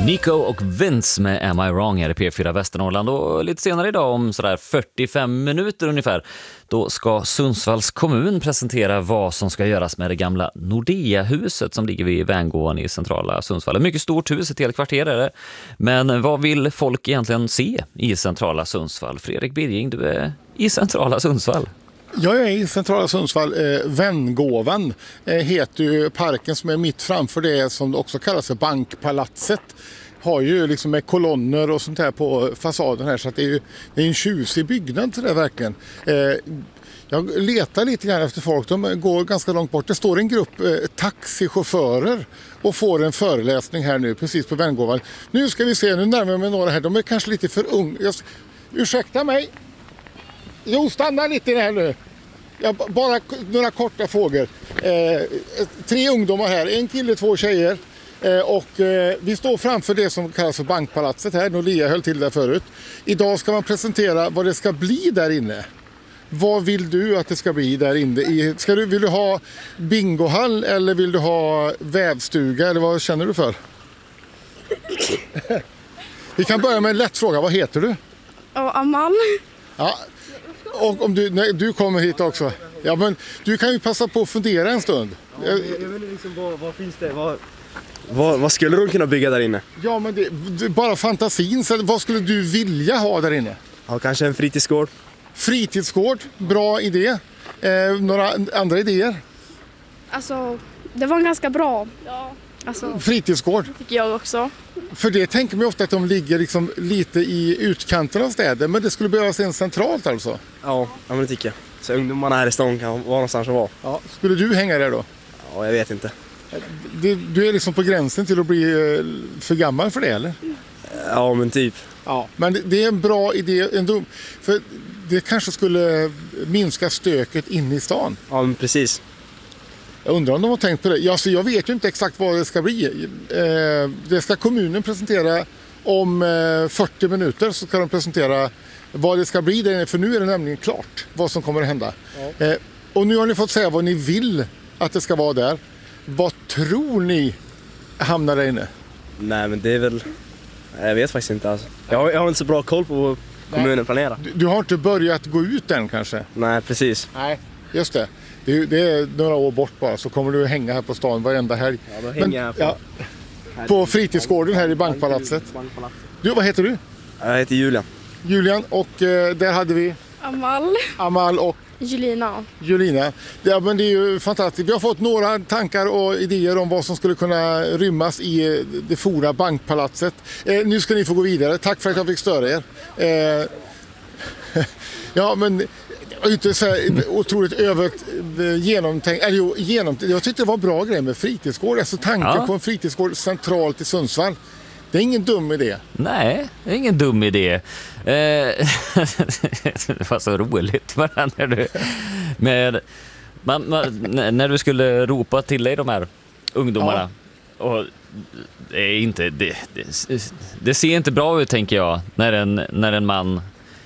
Nico och Vince med Am I Wrong här i P4 Västernorrland, och lite senare idag om sådär 45 minuter ungefär då ska Sundsvalls kommun presentera vad som ska göras med det gamla Nordea-huset som ligger vid Vängården i centrala Sundsvall. Ett mycket stort hus, ett helt kvarter är det. Men vad vill folk egentligen se i centrala Sundsvall? Fredrik Birging, du är i centrala Sundsvall. Jag är i centrala Sundsvall. Vängården heter ju parken som är mitt framför det som också kallas för Bankpalatset. Har ju liksom med kolonner och sånt här på fasaden här, så att det är en tjusig byggnad till det verkligen. Jag letar lite grann efter folk, de går ganska långt bort. Det står en grupp taxichaufförer och får en föreläsning här nu precis på Vängården. Nu ska vi se, nu närmar jag mig några här, de är kanske lite för unga. Ursäkta mig. Jo, stanna lite här nu. Bara några korta frågor. 3 ungdomar här, en kille, 2 tjejer. Och vi står framför det som kallas för Bankpalatset här. Nordea höll till där förut. Idag ska man presentera vad det ska bli där inne. Vad vill du att det ska bli där inne? Vill du ha bingohall eller vill du ha vävstuga? Eller vad känner du för? Vi kan börja med en lätt fråga. Vad heter du? Amal. Ja. Och om du kommer hit också. Ja, men du kan ju passa på att fundera en stund. Ja, jag vet liksom, vad finns det? Vad skulle de kunna bygga där inne? Ja, men det bara fantasin. Så vad skulle du vilja ha där inne? Ja, kanske en fritidsgård. Fritidsgård, bra idé. Några andra idéer? Alltså, det var ganska bra. Ja. Alltså, fritidsgård. tycker jag också. För det tänker man ofta att de ligger liksom lite i utkanten av städer. Men det skulle behövas en centralt alltså. Ja, men det tycker jag. Så ungdomarna här i stan kan vara någonstans att vara. Ja, skulle du hänga där då? Ja, jag vet inte. Du är liksom på gränsen till att bli för gammal för det, eller? Ja, men typ. Ja, men det är en bra idé ändå. För det kanske skulle minska stöket in i stan. Ja, men precis. Jag undrar om de har tänkt på det. Ja, så jag vet ju inte exakt vad det ska bli. Det ska kommunen presentera om 40 minuter, så ska de presentera vad det ska bli där, för nu är det nämligen klart vad som kommer att hända. Ja. Och nu har ni fått säga vad ni vill att det ska vara där. Vad tror ni hamnar där inne? Nej, men det är väl... Jag vet faktiskt inte alltså. Jag har inte så bra koll på vad kommunen planerar. Du har inte börjat gå ut än kanske? Nej, precis. Nej, just det. Det är några år bort bara, så kommer du hänga här på stan varenda helg. Ja, då hänger jag på... På fritidsgården här i Bankpalatset. Du, vad heter du? Jag heter Julian. Julian, och där hade vi... Amal och... Julina. Ja, men det är ju fantastiskt. Vi har fått några tankar och idéer om vad som skulle kunna rymmas i det forna Bankpalatset. Nu ska ni få gå vidare. Tack för att jag fick störa er. Ja, men... Inte så här otroligt genomtänkt. Jag tyckte det var en bra grej med fritidsgård. Alltså tanken på en fritidsgård centralt i Sundsvall. Det är ingen dum idé. Nej, det är ingen dum idé. Det var så roligt när du skulle ropa till dig de här ungdomarna. Ja. Och det ser inte bra ut, tänker jag, när en man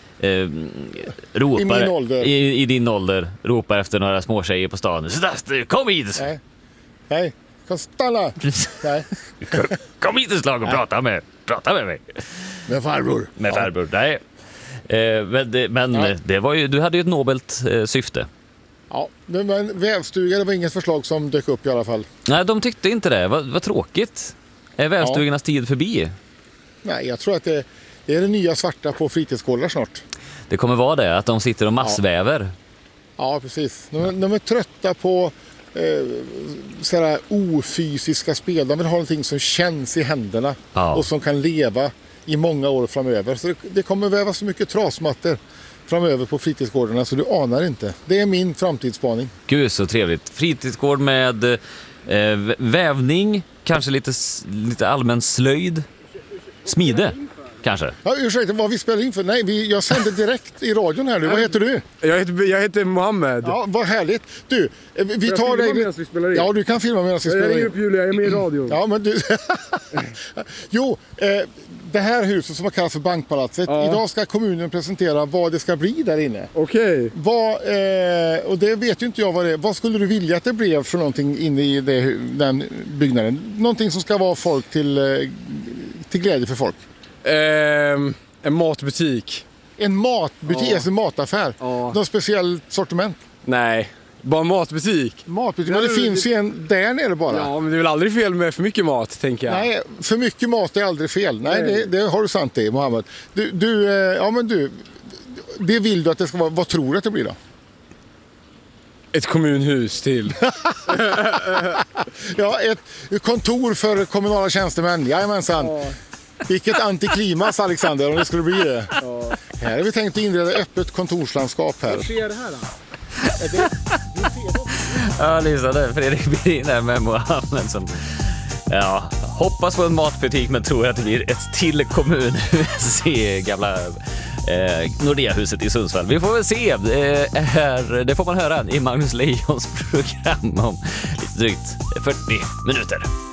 ropar i din ålder ropar efter några små tjejer på stan. Kom hit! Nej. Stanna! Nej. Kom hit ett slag och prata med mig. Med farbror. Nej. Men det var ju, du hade ju ett nobelt syfte. Ja, men vävstuga, det var inget förslag som dök upp i alla fall. Nej, de tyckte inte det. Vad tråkigt. Är vävstugornas tid förbi? Nej, jag tror att det är det nya svarta på fritidsgårdar snart. Det kommer vara det, att de sitter och massväver. Ja, precis. De är trötta på sådär ofysiska spel. De vill ha någonting som känns i händerna och som kan leva i många år framöver. Så det kommer väva så mycket trasmattor framöver på fritidsgårdarna så du anar inte. Det är min framtidsspaning. Gud, så trevligt. Fritidsgård med vävning, kanske lite allmän slöjd, smide. Kanske. Ja, ursäkta, vad vi spelar in för? Nej, jag sänder direkt i radion här nu. Vad heter du? Jag heter Mohammed. Ja, vad härligt. Du, vi tar dig... medan vi spelar in? Ja, du kan filma medan vi spelar in. Jag ringer upp Julia, jag är med i radion. Ja, men du... Jo, det här huset som har kallats för Bankpalatset. Ja. Idag ska kommunen presentera vad det ska bli där inne. Okej. Och det vet ju inte jag vad det är. Vad skulle du vilja att det blev för någonting inne i den byggnaden? Någonting som ska vara folk till till glädje för folk? En matbutik. En matbutik, Ja. alltså en mataffär. Ja. Någon speciell sortiment? Nej, bara en matbutik. Matbutik, men det finns ju en där nere bara. Ja, men det är väl aldrig fel med för mycket mat, tänker jag. Nej, för mycket mat är aldrig fel. Nej, det har du sant i, Mohammed. Du, det vill du att det ska vara. Vad tror du att det blir då? Ett kommunhus till. Ja, ett kontor för kommunala tjänstemän. Jajamensan. Vilket antiklimax, Alexander, om det skulle bli det. Här har vi tänkt att inreda öppet kontorslandskap här. Vad sker det här då? Ja, lyssnade Fredrik Birin där med Mohammed som hoppas på en matbutik men tror att det blir ett till kommunhus i gamla Nordea-huset i Sundsvall. Vi får väl se. Det får man höra i Magnus Lejons program om lite drygt 40 minuter.